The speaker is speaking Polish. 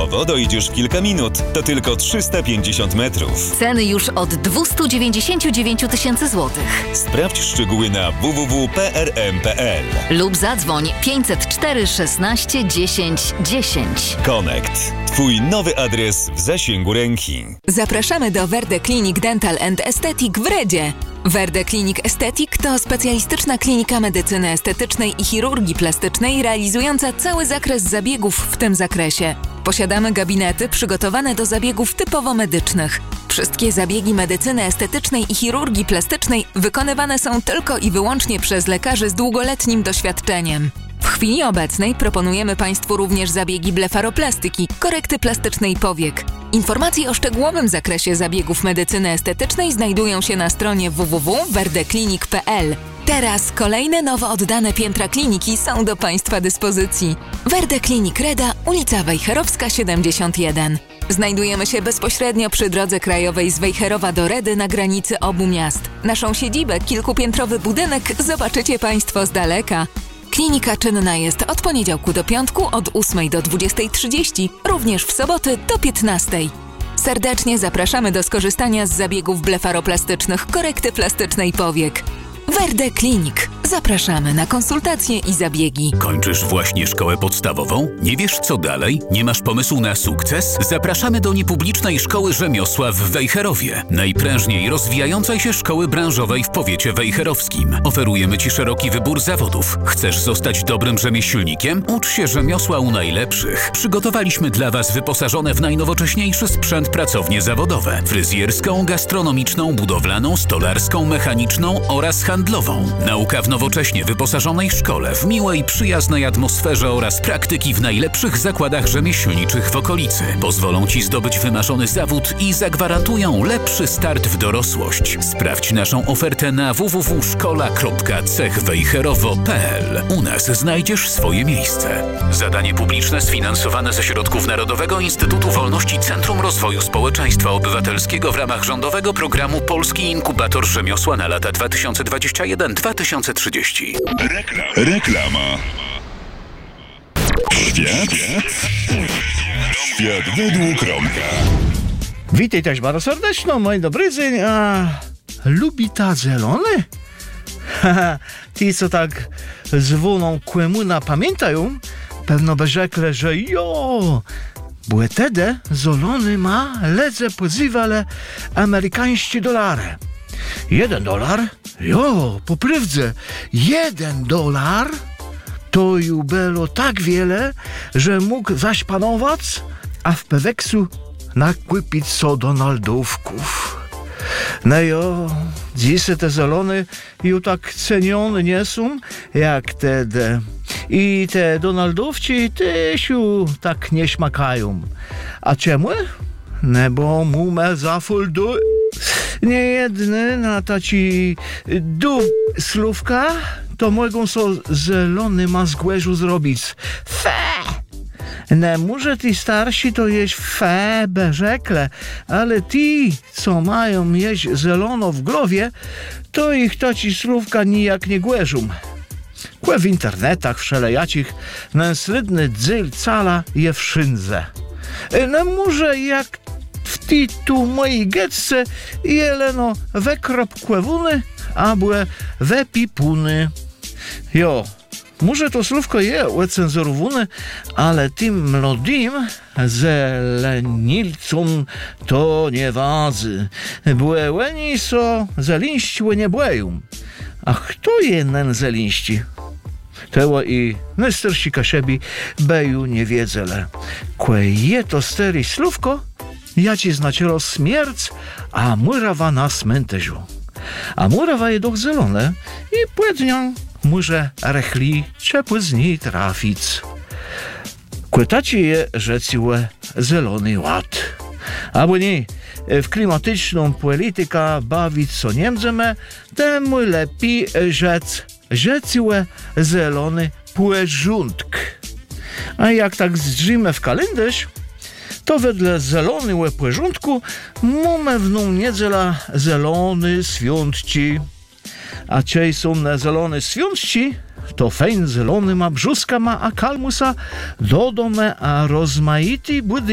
Domowo dojdziesz w kilka minut. To tylko 350 metrów. Ceny już od 299 000 złotych. Sprawdź szczegóły na www.prm.pl Lub zadzwoń 504 16 10 10. Connect. Twój nowy adres w zasięgu ręki. Zapraszamy do Verde Clinic Dental and Aesthetic w Redzie. Verde Clinic Aesthetic to specjalistyczna klinika medycyny estetycznej i chirurgii plastycznej realizująca cały zakres zabiegów w tym zakresie. Posiadamy gabinety przygotowane do zabiegów typowo medycznych. Wszystkie zabiegi medycyny estetycznej i chirurgii plastycznej wykonywane są tylko i wyłącznie przez lekarzy z długoletnim doświadczeniem. W chwili obecnej proponujemy Państwu również zabiegi blefaroplastyki, korekty plastycznej powiek. Informacje o szczegółowym zakresie zabiegów medycyny estetycznej znajdują się na stronie www.verdeclinic.pl. Teraz kolejne nowo oddane piętra kliniki są do Państwa dyspozycji. Verde Clinic Reda, ulica Wejherowska 71. Znajdujemy się bezpośrednio przy drodze krajowej z Wejherowa do Redy na granicy obu miast. Naszą siedzibę, kilkupiętrowy budynek, zobaczycie Państwo z daleka. Klinika czynna jest od poniedziałku do piątku od 8 do 20:30, również w soboty do 15. Serdecznie zapraszamy do skorzystania z zabiegów blefaroplastycznych, korekty plastycznej powiek. Verde Clinic. Zapraszamy na konsultacje i zabiegi. Kończysz właśnie szkołę podstawową? Nie wiesz co dalej? Nie masz pomysłu na sukces? Zapraszamy do niepublicznej szkoły rzemiosła w Wejherowie. Najprężniej rozwijającej się szkoły branżowej w powiecie wejherowskim. Oferujemy Ci szeroki wybór zawodów. Chcesz zostać dobrym rzemieślnikiem? Ucz się rzemiosła u najlepszych. Przygotowaliśmy dla Was wyposażone w najnowocześniejszy sprzęt pracownie zawodowe. Fryzjerską, gastronomiczną, budowlaną, stolarską, mechaniczną oraz handlową. Nauka w nowocześnie wyposażonej szkole, w miłej, przyjaznej atmosferze oraz praktyki w najlepszych zakładach rzemieślniczych w okolicy. Pozwolą Ci zdobyć wymarzony zawód i zagwarantują lepszy start w dorosłość. Sprawdź naszą ofertę na www.szkola.cechwejherowo.pl. U nas znajdziesz swoje miejsce. Zadanie publiczne sfinansowane ze środków Narodowego Instytutu Wolności Centrum Rozwoju Społeczeństwa Obywatelskiego w ramach rządowego programu Polski Inkubator Rzemiosła na lata 2021-2030. Reklama. Świat według Romka. Witaj też bardzo serdecznie, moi dobryzy. Lubi ta zielony? Ci, co tak zwóną kłemuna pamiętają, pewno by rzekle, że bo wtedy zielony ma ledze pozywale amerykańskie dolary. $1? Poprawdze, $1 to ju było tak wiele, że mógł zaśpanować, a w peweksu nakłypić so Donaldówków. Dziś te zielone ju tak cenione nie są, jak wtedy. I te Donaldówci też ju tak nie śmakają. A czemu? Bo mume zafuldu niejedny na taci słówka, to mogą so zielony ma z głężu zrobić. Może ci starsi to jeść beżekle, ale ci, co mają jeść zielono w głowie, to ich taci słówka nijak nie głężą. Kłe w internetach wszelejacich nęslidny dzyl cala je wszędzie. Może jak w tu mojej getce jeleno wekrop kłewuny, albo we pipuny. Może to słówko je ucenzurowane, ale tym młodym zelenilcom to nie wadzy. Błełeni so zelińściły nie błeją. A kto je nen zelińści? Teło i nestarsi kaszebi beju nie wiedzele. Kłe je to stary słówko, ja ci znaczyło śmierć, a murawa na cmentarzu. A murawa je doch zielone i płednią może rechli ciepły z niej trafić. Kłetacie je rzeciłe zielony ład. Albo nie, w klimatyczną politykę bawić co Niemceme, temu lepiej rzeciłe zielony płeżuntk. A jak tak zdrzymy w kalendarz, to wedle zielony płeżuntku mamy w nią niedziela zielony świątci. A ciej są na zielone świątci, to fejn zielony ma brzuska ma, a kalmusa dodome, a rozmaity